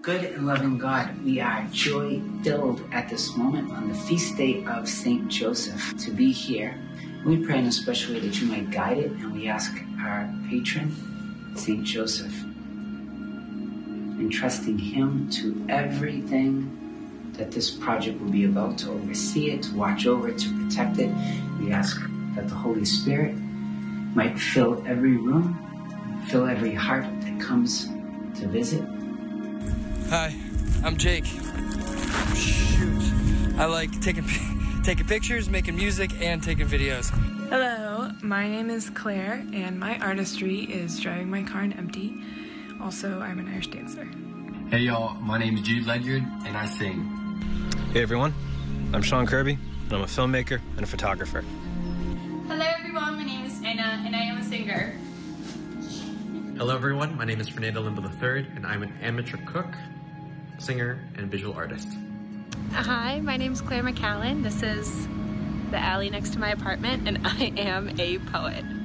Good and loving God, we are joy-filled at this moment on the feast day of St. Joseph to be here. We pray in a special way that you might guide it, and we ask our patron, St. Joseph, entrusting him to everything that this project will be about, to oversee it, to watch over it, to protect it. We ask that the Holy Spirit might fill every room, fill every heart that comes to visit. Hi, I'm Jake. Shoot. I like taking pictures, making music, and taking videos. Hello, my name is Claire, and my artistry is driving my car and empty. Also, I'm an Irish dancer. Hey y'all, my name is Jude Ledyard, and I sing. Hey everyone, I'm Sean Kirby, and I'm a filmmaker and a photographer. Hello everyone, my name is Anna, and I am a singer. Hello everyone, my name is Fernando Limbo III, and I'm an amateur cook, singer, and visual artist. Hi, my name's Claire McCallan. This is the alley next to my apartment, and I am a poet.